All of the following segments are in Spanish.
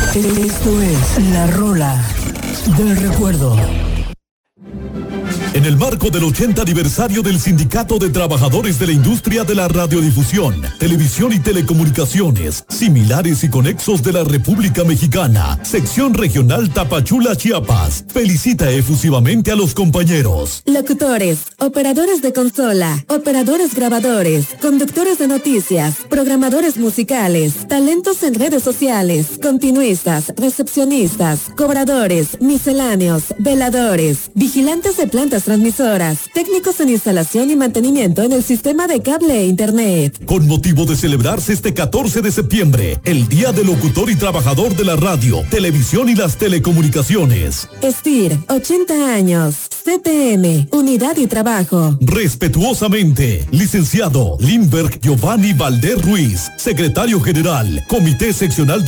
Esto es La Rola del Recuerdo. En el marco del 80 aniversario del Sindicato de Trabajadores de la Industria de la Radiodifusión, Televisión y Telecomunicaciones, similares y conexos de la República Mexicana, Sección Regional Tapachula, Chiapas, felicita efusivamente a los compañeros. Locutores, operadores de consola, operadores grabadores, conductores de noticias, programadores musicales, talentos en redes sociales, continuistas, recepcionistas, cobradores, misceláneos, veladores, vigilantes de plantas transmisoras, técnicos en instalación y mantenimiento en el sistema de cable e internet. Con motivo de celebrarse este 14 de septiembre, el Día del Locutor y Trabajador de la Radio, Televisión y las Telecomunicaciones. STIR, 80 años. CTM, Unidad y Trabajo. Respetuosamente, licenciado Lindbergh Giovanni Valder Ruiz, Secretario General, Comité Seccional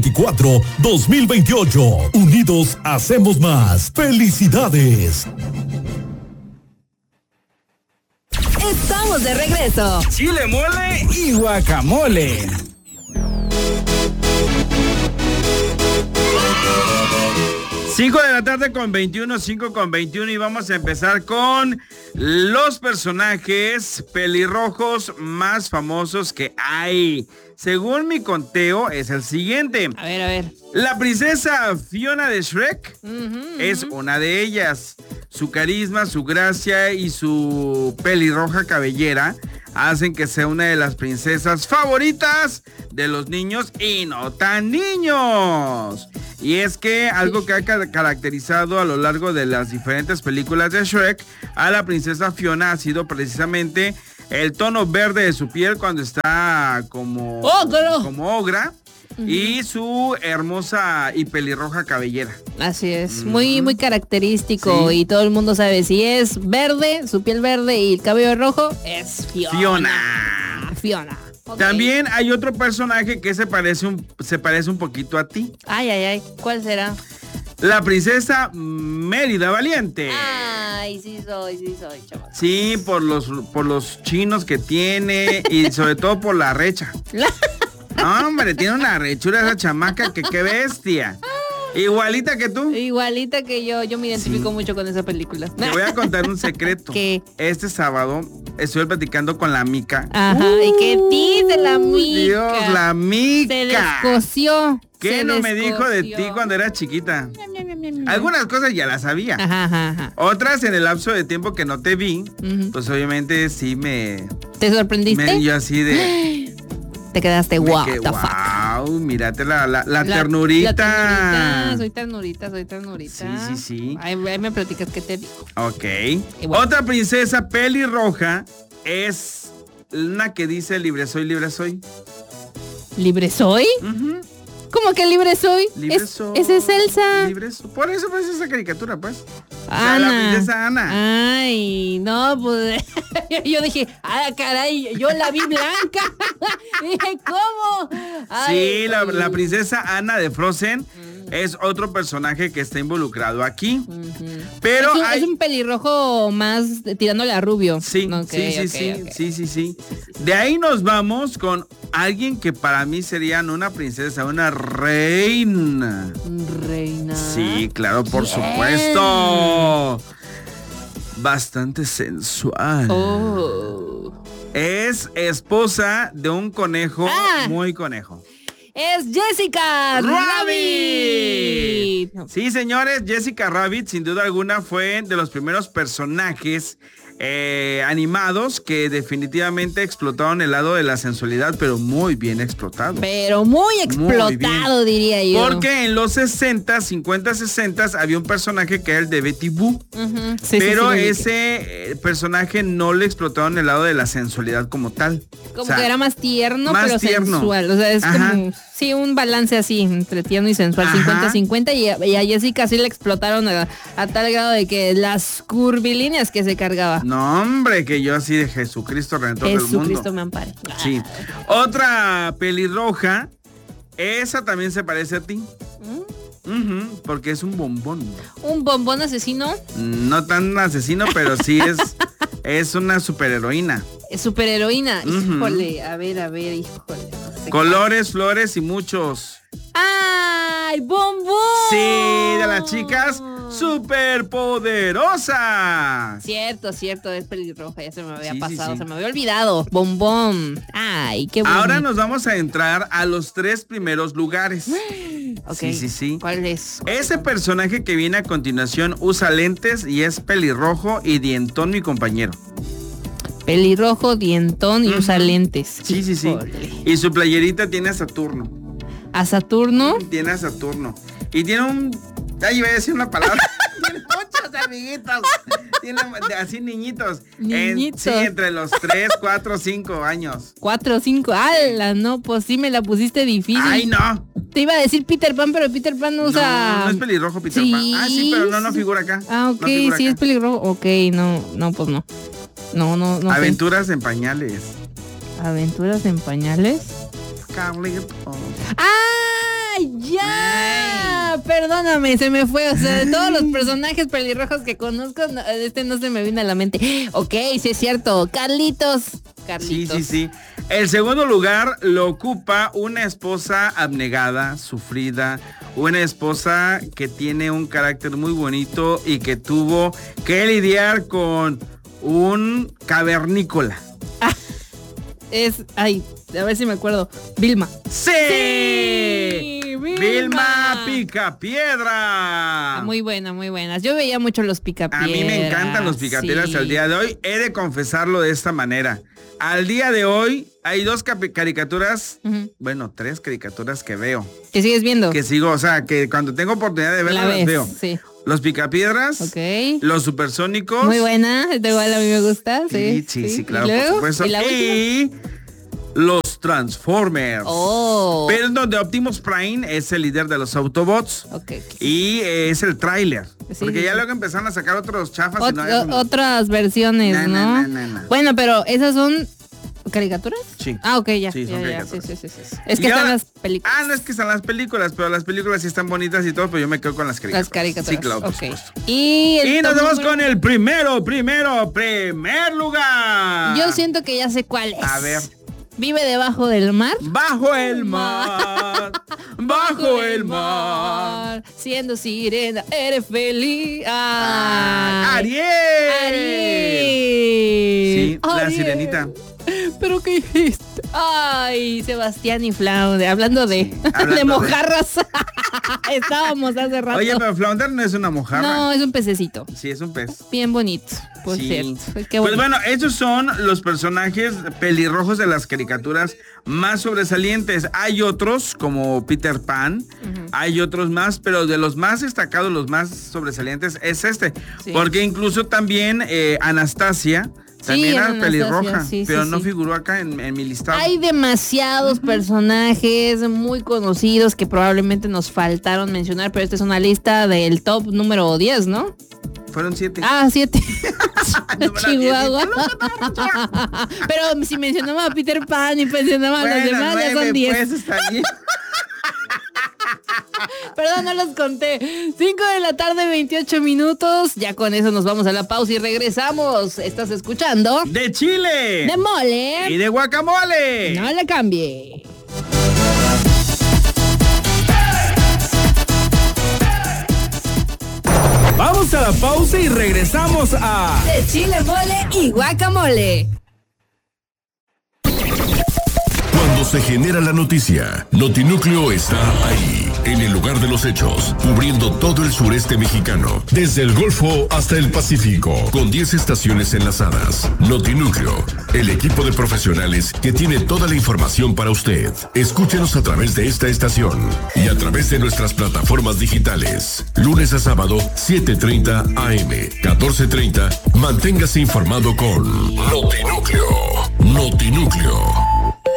2024-2028. Unidos hacemos más. ¡Felicidades! Estamos de regreso. Chile, mole y guacamole. Cinco de la tarde con 21, 5 con 21 y vamos a empezar con los personajes pelirrojos más famosos que hay. Según mi conteo es el siguiente. A ver. La princesa Fiona de Shrek es una de ellas. Su carisma, su gracia y su pelirroja cabellera hacen que sea una de las princesas favoritas de los niños y no tan niños. Y es que algo que ha caracterizado a lo largo de las diferentes películas de Shrek a la princesa Fiona ha sido precisamente el tono verde de su piel cuando está como ogra. Y su hermosa y pelirroja cabellera. Así es, muy característico, sí. Y todo el mundo sabe, si es verde, su piel verde y el cabello rojo, es Fiona. Okay. También hay otro personaje que se parece un poquito a ti. Ay, ¿cuál será? La princesa Mérida Valiente. Ay, sí soy, chaval. Sí, por los chinos que tiene y sobre todo por la recha. No, hombre, tiene una rechura esa chamaca que qué bestia. Igualita que tú. Igualita que yo me identifico mucho con esa película. Te voy a contar un secreto. ¿Qué? Este sábado estuve platicando con la Mica. Ajá, ¿y qué dice la Mica? Dios, la Mica. Se descoció. ¿Qué no me dijo de ti cuando era chiquita? Algunas cosas ya las sabía. Ajá. Otras en el lapso de tiempo que no te vi, pues obviamente sí me... ¿Te sorprendiste? Yo así de... Te quedaste wow, wow, mírate la ternurita. Soy ternurita. Sí. Ahí me platicas qué te dijo. Ok. Bueno. Otra princesa pelirroja es una que dice libre soy. ¿Libre soy? ¿Cómo que libre soy? Esa es Elsa. Libre soy. Por eso pues esa caricatura, pues. Ana. O sea, la princesa Ana. Ay, no, pues. Yo dije, caray, yo la vi blanca. Dije, ¿cómo? Ay, sí, la princesa Ana de Frozen es otro personaje que está involucrado aquí. Pero es un pelirrojo más tirándole a rubio. Sí, Okay. Sí. De ahí nos vamos con alguien que para mí sería no una princesa, una reina. ¿Reina? Sí, claro, por supuesto. Bastante sensual. Es esposa de un conejo muy conejo. Es Jessica Rabbit. Sí, señores, Jessica Rabbit sin duda alguna fue de los primeros personajes animados que definitivamente explotaron el lado de la sensualidad, pero muy bien explotado. Pero muy explotado, diría yo. Porque en los 60, 50, 60 había un personaje que era el de Betty Boo. Pero ese personaje no le explotaron el lado de la sensualidad como tal. Como que era más tierno, pero sensual. O sea, es como... Sí, un balance así, entre tierno y sensual, 50-50, y a Jessica sí le explotaron a tal grado de que las curvilíneas que se cargaba. No, hombre, que yo así de Jesucristo Redentor del mundo. Jesucristo me ampare. Sí. Otra pelirroja, esa también se parece a ti. Porque es un bombón. ¿Un bombón asesino? No tan asesino, pero sí es una superheroína. Superheroína. Híjole, a ver, híjole. Colores, flores y muchos. ¡Ay, Bom Bom! Sí, de las chicas superpoderosas. Cierto, es pelirroja, ya se me había pasado, se me había olvidado. Bom Bom. Ay, qué bueno. Ahora nos vamos a entrar a los 3 primeros lugares. Okay. Sí. ¿Cuál es? Ese personaje que viene a continuación usa lentes y es pelirrojo y dientón, mi compañero. Pelirrojo, dientón y usa lentes. Sí. Y su playerita tiene a Saturno. ¿A Saturno? Tiene a Saturno. Y tiene un... Ay, iba a decir una palabra. Tiene muchos amiguitos. Tiene así niñitos. Sí, entre los 3, 4, 5 años. 4 o 5. ¡Hala! No, pues sí me la pusiste difícil. ¡Ay, no! Te iba a decir Peter Pan, pero Peter Pan no usa... No es pelirrojo Peter Pan. Ah, sí, pero no figura acá. Ah, ok, sí acá. Es pelirrojo. Ok, no, pues no. No. Aventuras en pañales. ¿Aventuras en pañales? Carlito. ¡Ah! ¡Ya! Perdóname, se me fue. O sea, de todos los personajes pelirrojos que conozco, no se me vino a la mente. Ok, sí es cierto. Carlitos. Sí. El segundo lugar lo ocupa una esposa abnegada, sufrida, una esposa que tiene un carácter muy bonito y que tuvo que lidiar con un cavernícola. A ver si me acuerdo. Vilma. ¡Sí! Vilma Picapiedra. Muy buenas. Yo veía mucho los Picapiedras. A mí me encantan los Picapiedras al día de hoy. He de confesarlo de esta manera. Al día de hoy hay 2 caricaturas, bueno, 3 caricaturas que veo. ¿Que sigues viendo? Que sigo, o sea, que cuando tengo oportunidad de verlas las veo. Sí. Los Picapiedras, los Supersónicos. Muy buena, igual a mí me gusta. Sí, claro, por supuesto. Y los Transformers. Pero donde Optimus Prime es el líder de los Autobots. Okay. Y es el tráiler. Porque ya luego empezaron a sacar otros chafas. Otras versiones, ¿no? Bueno, pero esas son... ¿caricaturas? Sí. Ah, ok, ya. Sí, son caricaturas. Sí. Es que están las películas. No es que están las películas, pero las películas sí están bonitas y todo, pero yo me quedo con las caricaturas. Las caricaturas. Sí, claro, por supuesto. Y nos vamos con el primer lugar. Yo siento que ya sé cuál es. A ver. ¿Vive debajo del mar? Bajo el mar. Bajo el mar. Siendo sirena, eres feliz. ¡Ariel! Sí, la sirenita. ¿Pero qué dijiste? Ay, Sebastián y Flounder. Hablando de mojarras. Estábamos hace rato. Oye, pero Flounder no es una mojarra. No, es un pececito. Sí, es un pez. Bien bonito, por cierto. Pues bueno, esos son los personajes pelirrojos de las caricaturas más sobresalientes. Hay otros, como Peter Pan. Hay otros más, pero de los más destacados, los más sobresalientes es este. Sí. Porque incluso también Anastasia... También era pelirroja, pero no figuró acá en mi listado. Hay demasiados personajes muy conocidos que probablemente nos faltaron mencionar, pero esta es una lista del top número 10, ¿no? Fueron 7. 7. Chihuahua. Pero si mencionamos a Peter Pan y mencionamos a los demás, 9, ya son 10. Pues, está bien. Perdón, no los conté. 5 de la tarde, 28 minutos. Ya con eso nos vamos a la pausa y regresamos. Estás escuchando De Chile, de Mole y de Guacamole. No le cambie. Vamos a la pausa y regresamos a De Chile, Mole y Guacamole. Cuando se genera la noticia, Notinúcleo está ahí, en el lugar de los hechos, cubriendo todo el sureste mexicano, desde el Golfo hasta el Pacífico, con 10 estaciones enlazadas. Notinúcleo, el equipo de profesionales que tiene toda la información para usted. Escúchenos a través de esta estación y a través de nuestras plataformas digitales. Lunes a sábado, 7:30 AM, 14:30. Manténgase informado con Notinúcleo. Notinúcleo.